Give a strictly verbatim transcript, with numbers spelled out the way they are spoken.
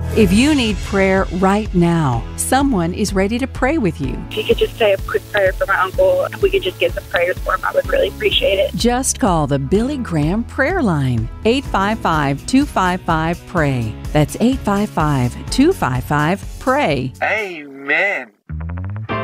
If you need prayer right now, someone is ready to pray with you. If you could just say a quick prayer for my uncle, if we could just get some prayers for him, I would really appreciate it. Just call the Billy Graham Prayer Line, eight five five, two five five, PRAY. That's eight five five, two five five, PRAY. Amen.